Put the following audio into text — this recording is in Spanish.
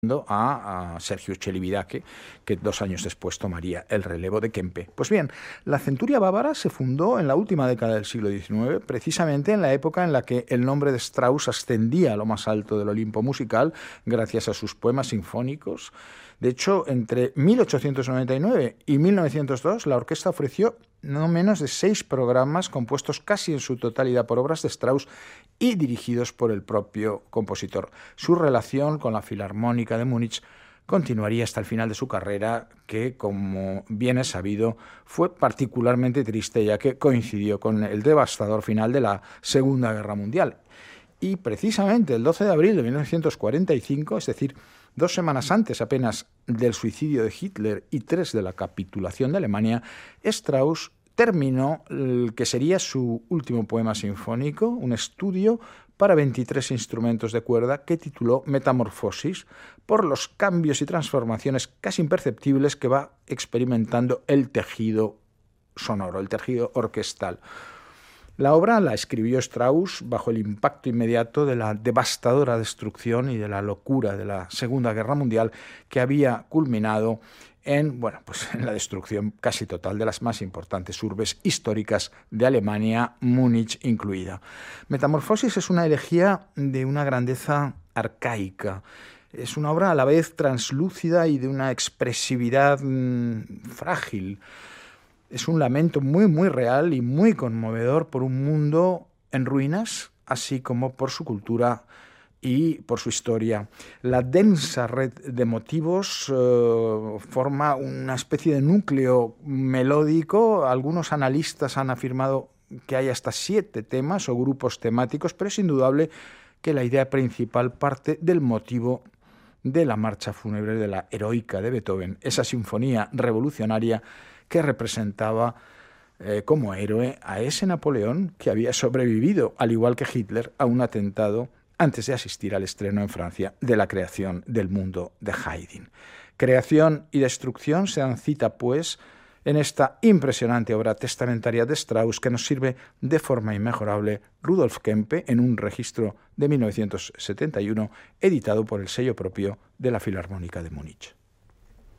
a Sergiu Celibidache, que 2 años después tomaría el relevo de Kempe. Pues bien, la centuria bávara se fundó en la última década del siglo XIX, precisamente en la época en la que el nombre de Strauss ascendía a lo más alto del Olimpo musical gracias a sus poemas sinfónicos. De hecho, entre 1899 y 1902, la orquesta ofreció no menos de 6 programas compuestos casi en su totalidad por obras de Strauss y dirigidos por el propio compositor. Su relación con la Filarmónica de Múnich continuaría hasta el final de su carrera, que, como bien es sabido, fue particularmente triste, ya que coincidió con el devastador final de la Segunda Guerra Mundial. Y precisamente el 12 de abril de 1945, es decir, 2 semanas antes apenas del suicidio de Hitler y 3 de la capitulación de Alemania, Strauss terminó el que sería su último poema sinfónico, un estudio para 23 instrumentos de cuerda que tituló Metamorfosis, por los cambios y transformaciones casi imperceptibles que va experimentando el tejido sonoro, el tejido orquestal. La obra la escribió Strauss bajo el impacto inmediato de la devastadora destrucción y de la locura de la Segunda Guerra Mundial, que había culminado en la destrucción casi total de las más importantes urbes históricas de Alemania, Múnich incluida. Metamorfosis es una elegía de una grandeza arcaica. Es una obra a la vez translúcida y de una expresividad frágil. Es un lamento muy, muy real y muy conmovedor por un mundo en ruinas, así como por su cultura y por su historia. La densa red de motivos forma una especie de núcleo melódico. Algunos analistas han afirmado que hay hasta 7 temas o grupos temáticos, pero es indudable que la idea principal parte del motivo de la marcha fúnebre de la Heroica de Beethoven, esa sinfonía revolucionaria que representaba como héroe a ese Napoleón que había sobrevivido, al igual que Hitler, a un atentado antes de asistir al estreno en Francia de la creación del mundo de Haydn. Creación y destrucción se dan cita, pues, en esta impresionante obra testamentaria de Strauss que nos sirve de forma inmejorable Rudolf Kempe en un registro de 1971 editado por el sello propio de la Filarmónica de Múnich.